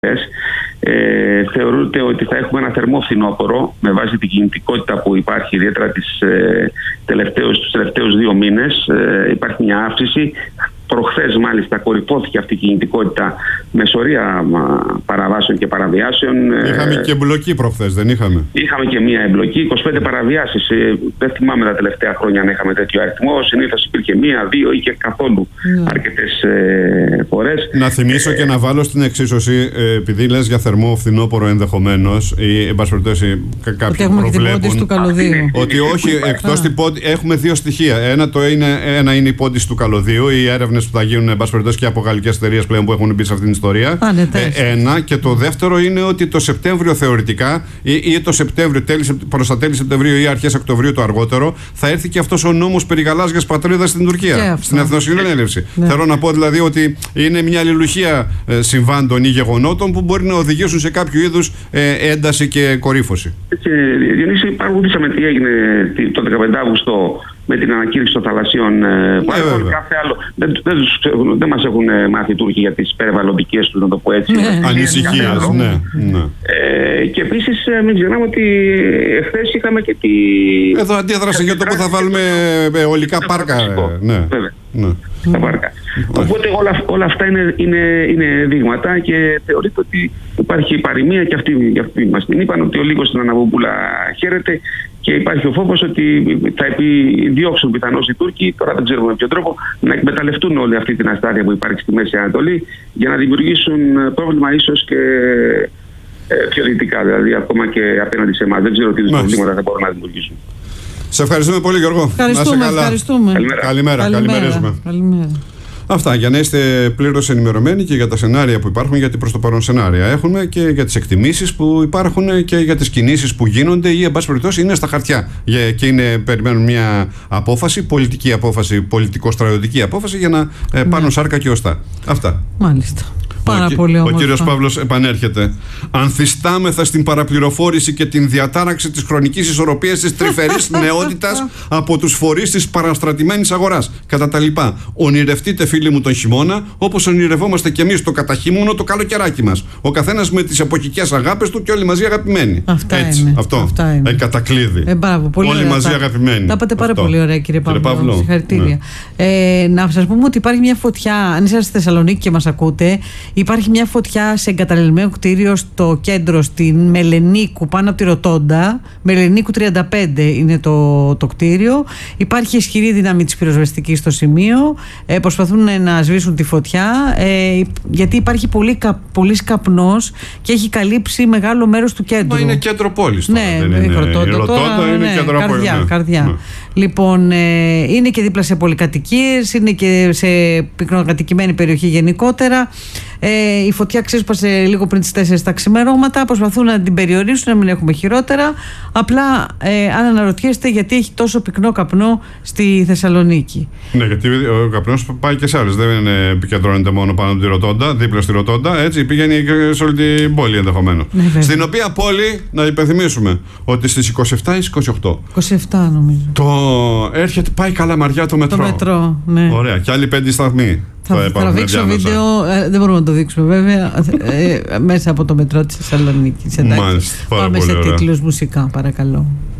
Θεωρείται ότι θα έχουμε ένα θερμό φθινόπωρο με βάση την κινητικότητα που υπάρχει ιδιαίτερα τους τελευταίους 2 μήνες. Υπάρχει μια αύξηση. Προχθές μάλιστα κορυφώθηκε αυτή η κινητικότητα με σωρία παραβάσεων και παραβιάσεων. Είχαμε και εμπλοκή προχθές, δεν είχαμε? Είχαμε και μία εμπλοκή, 25 παραβιάσεις. Δεν θυμάμαι τα τελευταία χρόνια να είχαμε τέτοιο αριθμό. Συνήθως υπήρχε 1, 2 ή και καθόλου αρκετές φορές. Να θυμίσω και να βάλω στην εξίσωση, επειδή λες για θερμό φθινόπωρο ενδεχομένως, ή εν πάση περιπτώσει κάποιοι προβλέπουν του καλωδίου. ότι όχι, εκτός την πόντιση, έχουμε 2 στοιχεία. Ένα είναι η πόντιση του καλωδίου, οι έρευνες που θα γίνουν εν πάση περιπτώσει και από γαλλικές εταιρείες πλέον που έχουν μπει σε αυτήν την ιστορία. Ένα. Και το δεύτερο είναι ότι το Σεπτέμβριο θεωρητικά ή το Σεπτέμβριο, προς τα τέλη Σεπτεμβρίου ή αρχές Οκτωβρίου το αργότερο, θα έρθει και αυτός ο νόμος περί γαλάζιας πατρίδας στην Τουρκία, στην Εθνοσυνέλευση. Θέλω να πω δηλαδή ότι είναι μια αλληλουχία συμβάντων ή γεγονότων που μπορεί να οδηγήσουν σε κάποιο είδους ένταση και κορύφωση. Διονύση, παρακολουθήσαμε τι έγινε το 15 Αύγουστο με την ανακήρυξη των θαλασσίων πάρκων. Κάθε άλλο. Δεν μας έχουν μάθει οι Τούρκοι για τις περιβαλλοντικές τους, να το πω έτσι. Ανησυχίες, ναι. Και επίσης μην ξεχνάμε ότι εχθές είχαμε και τη... Εδώ αντίδραση για το που θα βάλουμε ολικά πάρκα. Ναι. Τα πάρκα. Οπότε όλα αυτά είναι δείγματα και θεωρείται ότι υπάρχει παροιμία και αυτοί μας την είπαν ότι ο λίγος στην Αναβομπούλα χαίρεται και υπάρχει ο φόβος ότι θα επιδιώξουν πιθανώς οι Τούρκοι, τώρα δεν ξέρουμε με ποιο τρόπο, να εκμεταλλευτούν όλη αυτή την αστάθεια που υπάρχει στη Μέση Ανατολή για να δημιουργήσουν πρόβλημα ίσως και πιο δυτικά, δηλαδή ακόμα και απέναντι σε εμάς. Δεν ξέρω τι προβλήματα θα μπορούν να δημιουργήσουν. Σε ευχαριστούμε πολύ, Γιώργο. Ευχαριστούμε. Καλημέρα. Αυτά για να είστε πλήρως ενημερωμένοι και για τα σενάρια που υπάρχουν, γιατί προς το παρόν σενάρια έχουμε και για τις εκτιμήσεις που υπάρχουν και για τις κινήσεις που γίνονται ή εν πάση περιπτώσει είναι στα χαρτιά και περιμένουν μια απόφαση, πολιτική απόφαση, πολιτικο-στρατιωτική απόφαση για να πάρουν σάρκα και οστά. Αυτά. Μάλιστα. Ο κύριος Παύλος επανέρχεται. Ανθιστάμεθα στην παραπληροφόρηση και την διατάραξη της χρονικής ισορροπίας της τρυφερής νεότητας από τους φορείς της παραστρατημένης αγοράς. Κατά τα λοιπά, ονειρευτείτε φίλοι μου τον χειμώνα, όπως ονειρευόμαστε κι εμείς το καταχείμωνο το καλοκαιράκι μας. Ο καθένας με τις εποχικές αγάπες του και όλοι μαζί αγαπημένοι. Αυτό. Κατακλείδη. Όλοι μαζί αγαπημένοι. Τα είπατε πάρα πολύ ωραία, κύριε Παύλο. Συγχαρητήρια. Να σας πούμε ότι υπάρχει μια φωτιά, αν είσαστε στη Θεσσαλονίκη και μας ακούτε. Υπάρχει μια φωτιά σε εγκαταλελειμμένο κτίριο στο κέντρο, στην Μελενίκου, πάνω από τη Ρωτόντα. Μελενίκου 35 είναι το κτίριο. Υπάρχει ισχυρή δύναμη της πυροσβεστικής στο σημείο. Προσπαθούν να σβήσουν τη φωτιά, γιατί υπάρχει πολύ καπνός και έχει καλύψει μεγάλο μέρος του κέντρου. Είναι κέντρο πόλης. Ναι, η Ρωτόντα είναι κέντρο πόλης. Καρδιά. Ναι. Λοιπόν, είναι και δίπλα σε πολυκατοικίες, είναι και σε πυκνοκατοικημένη περιοχή γενικότερα. Η φωτιά ξέσπασε λίγο πριν τις 4 τα ξημερώματα. Προσπαθούν να την περιορίσουν, να μην έχουμε χειρότερα. Απλά αν αναρωτιέστε γιατί έχει τόσο πυκνό καπνό στη Θεσσαλονίκη. Ναι, γιατί ο καπνός πάει και σε άλλες. Δεν επικεντρώνεται μόνο πάνω από τη Ρωτόντα, δίπλα στη Ρωτόντα. Έτσι πηγαίνει και σε όλη την πόλη ενδεχομένως. Ναι, στην οποία πόλη, να υπενθυμίσουμε ότι στις 27 ή 28. 27 νομίζω. Πάει Καλαμαριά το μετρό. Το μετρό, ναι. Ωραία. Και άλλοι 5 σταθμοί. Θα τραβήξω βίντεο, δεν μπορούμε να το δείξουμε βέβαια, μέσα από το μετρό της Θεσσαλονίκης. Μάλιστα, πάμε σε τίτλους μουσικά, παρακαλώ.